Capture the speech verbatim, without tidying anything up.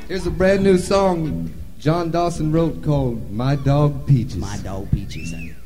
Here's a brand new song John Dawson wrote called My Dog Peaches. My Dog Peaches, honey.